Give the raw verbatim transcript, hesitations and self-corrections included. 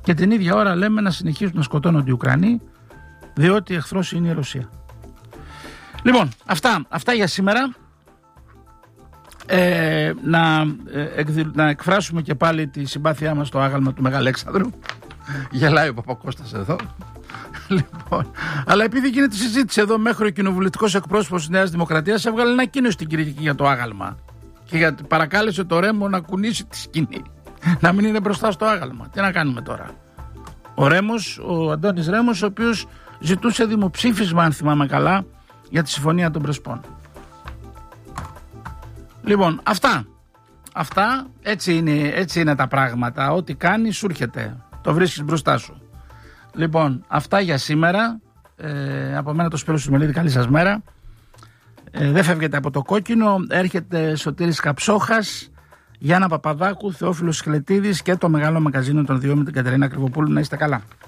Και την ίδια ώρα λέμε να συνεχίσουν να σκοτώνονται οι Ουκρανοί, διότι εχθρός είναι η Ρωσία. Λοιπόν, αυτά, αυτά για σήμερα. Ε, να, ε, να εκφράσουμε και πάλι τη συμπάθειά μας στο άγαλμα του Μεγαλέξανδρου. Γελάει ο Παπακώστας εδώ. Λοιπόν, αλλά επειδή γίνεται συζήτηση εδώ, μέχρι ο κοινοβουλευτικός εκπρόσωπος της Νέας Δημοκρατίας έβγαλε ένα κείμενο στην Κυριακή για το άγαλμα. Και για, παρακάλεσε το Ρέμο να κουνήσει τη σκηνή. Να μην είναι μπροστά στο άγαλμα. Τι να κάνουμε τώρα. Ο Ρέμος, ο Αντώνης Ρέμος, ο οποίος ζητούσε δημοψήφισμα, αν θυμάμαι καλά, για τη Συμφωνία των Πρεσπών. Λοιπόν, αυτά. Αυτά, έτσι είναι, έτσι είναι τα πράγματα. Ό,τι κάνεις σου έρχεται. Το βρίσκεις μπροστά σου. Λοιπόν, αυτά για σήμερα. Ε, από μένα το Σπύρος Σουμελίδη, καλή σας μέρα. Ε, δεν φεύγετε από το κόκκινο. Έρχεται Σωτήρης Καψόχας, Γιάννα Παπαδάκου, Θεόφιλος Σκελετίδης και το μεγάλο μαγκαζίνο των δύο με την Κατερίνα Κρυβοπούλου. Να είστε καλά.